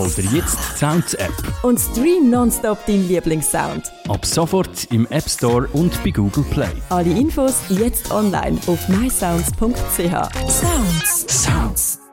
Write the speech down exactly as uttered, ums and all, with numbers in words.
hol dir jetzt die Sounds-App. Und stream nonstop deinen Lieblingssound. Ab sofort im App Store und bei Google Play. Alle Infos jetzt online auf my sounds punkt c h. Sounds. Sounds.